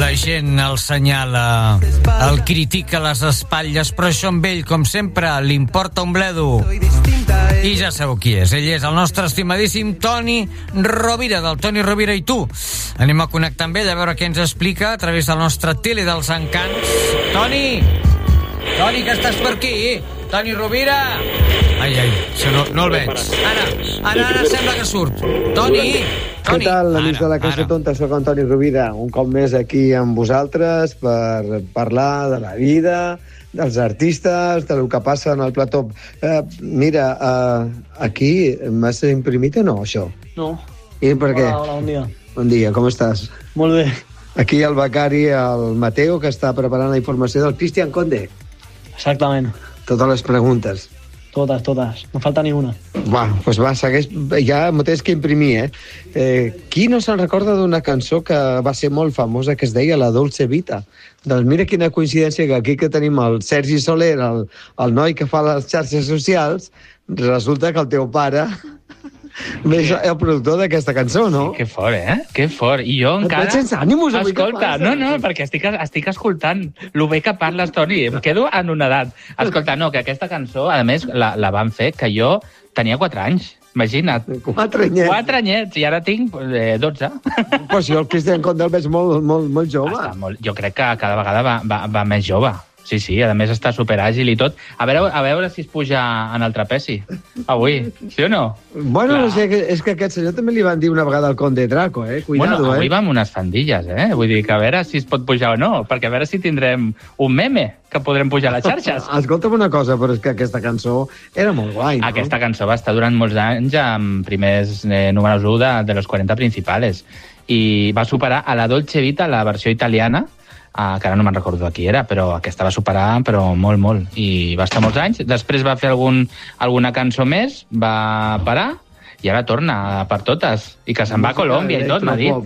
La gent el senyala, el critica a les espatlles, però això amb ell, com sempre, li importa un bledo. I ja sabeu qui és. Ell és el nostre estimadíssim Toni Rovira, del Toni Rovira i tu. Anem a connectar amb ell a veure què ens explica a través del nostre tele dels encants. Toni, que estàs per aquí? Toni Rovira! Ai, no el veig. Ara sembla que surt. Toni! Què tal, amics de la Caixa Tonta? Soc en Toni Rovira, un cop més aquí amb vosaltres per parlar de la vida, dels artistes, del que passa en el plató. Mira, aquí m'has imprimit o no, això? No. I per què? Hola, bon dia. Bon dia, com estàs? Molt bé. Aquí el becari, el Mateo, que està preparant la informació del Cristian Conde. Exactament. Totes les preguntes. Totes. No falta ni una. Doncs segueix. Ja m'ho tens que imprimir, qui no se'n recorda d'una cançó que va ser molt famosa, que es deia La Dolce Vita? Doncs mira quina coincidència que aquí que tenim el Sergi Soler, el noi que fa les xarxes socials, resulta que el teu pare és el productor d'aquesta cançó, no? Sí, que fort, Que fort. I jo encara... Et veig sense ànims avui. Escolta, no, perquè estic escoltant lo bé que parles, Toni. Em quedo anonadat. Escolta, no, que aquesta cançó, a més, la van fer que jo tenia 4 anys. Imagina't. 4 anyets. 4 anyets, i ara tinc 12. Però si el Cristian Conde el veig molt jove. Jo crec que cada vegada va més jove. Sí, a més està superàgil i tot. A veure si es puja en el trapezi avui, sí o no? Bueno, clar. No sé, és que aquest senyor també li van dir una vegada al Conde Draco, Cuidado, Bueno, avui va amb unes fandilles, Vull dir que a veure si es pot pujar o no, perquè a veure si tindrem un meme que podrem pujar a les xarxes. Escolta'm una cosa, però és que aquesta cançó era molt guai, no? Aquesta cançó va estar durant molts anys amb primers números 1 de los 40 principals i va superar a la Dolce Vita, la versió italiana, que ara no me'n recordo de qui era, però aquesta va superar molt, i va estar molts anys. Després va fer alguna cançó més, va parar, i ara torna per totes, i que se'n va a Colòmbia i tot, m'ha dit.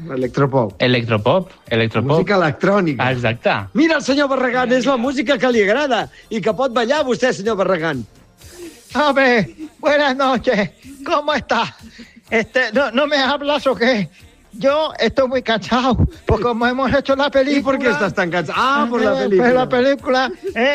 Electropop. Música electrònica. Exacte. Mira, el senyor Barragán, és la música que li agrada, i que pot ballar vostè, senyor Barragán. Hombre, buenas noches, ¿cómo está? ¿No me hablas o qué? Yo estoy muy cansado, porque como hemos hecho la película... ¿Y por qué estás tan cansado? Por la película. Pues la película,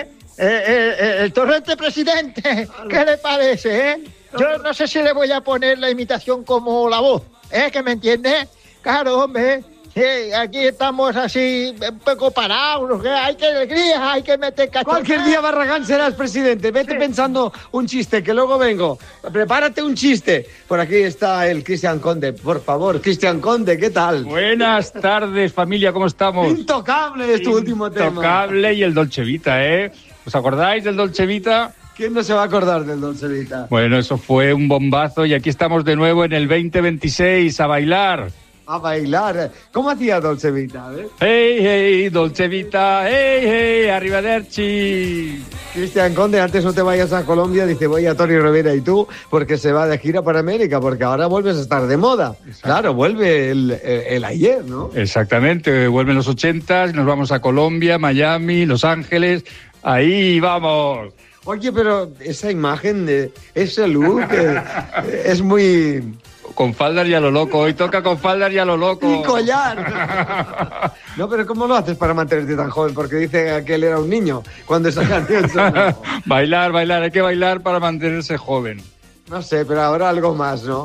el torrente presidente, ¿qué le parece, Yo no sé si le voy a poner la imitación como la voz, ¿Que me entiende? Claro, hombre, aquí estamos así, un poco parados, hay que alegría, hay que meter cachorro. Cualquier día, Barragán, serás presidente. Vete pensando un chiste, que luego vengo. Prepárate un chiste. Por aquí está el Cristian Conde. Por favor, Cristian Conde, ¿qué tal? Buenas tardes, familia, ¿cómo estamos? Intocable es tu último tema. Intocable y el Dolce Vita, ¿Os acordáis del Dolce Vita? ¿Quién no se va a acordar del Dolce Vita? Bueno, eso fue un bombazo y aquí estamos de nuevo en el 2026 a bailar. A bailar. ¿Cómo hacía Dolce Vita? Hey, Dolce Vita, hey, arrivederci. Cristian Conde, antes no te vayas a Colombia, dice, voy a Toni Rovira y tú, porque se va de gira para América, porque ahora vuelves a estar de moda. Exacto. Claro, vuelve el ayer, ¿no? Exactamente, vuelven los 80s, nos vamos a Colombia, Miami, Los Ángeles, ahí vamos. Oye, pero esa imagen, ese look, es muy... Con faldas y a lo loco. Hoy toca con faldas y a lo loco. ¡Y collar! No, pero ¿cómo lo haces para mantenerte tan joven? Porque dice que él era un niño cuando esa canción sonó. Bailar. Hay que bailar para mantenerse joven. No sé, pero ahora algo más, ¿no?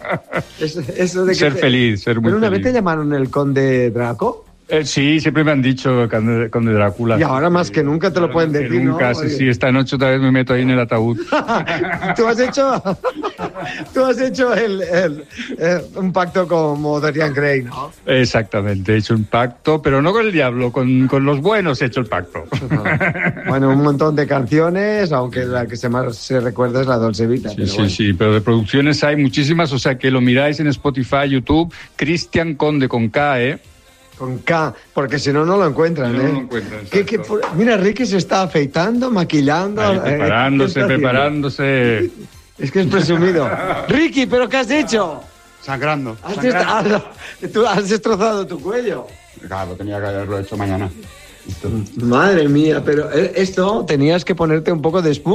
Eso de que ser feliz, ser muy feliz. ¿Pero una vez te llamaron el Conde Draco? Sí, siempre me han dicho Conde Drácula. Y ahora más que nunca te lo pueden decir, nunca, ¿no? Sí, esta noche otra vez me meto ahí en el ataúd. Tú has hecho un pacto como Dorian Gray, ¿no? Exactamente, he hecho un pacto, pero no con el diablo, con los buenos he hecho el pacto. Bueno, un montón de canciones, aunque la que más se recuerda es la Dolce Vita. Sí, pero de producciones hay muchísimas, o sea que lo miráis en Spotify, YouTube, Cristian Conde con K, Con K, porque si no, no lo encuentran, No lo encuentran. Mira, Ricky se está afeitando, maquillando. Ahí, preparándose. Es que es presumido. Ricky, ¿pero qué has hecho? Sangrando. Tú has destrozado tu cuello. Claro, tenía que haberlo hecho mañana. Madre mía, pero esto tenías que ponerte un poco de espuma.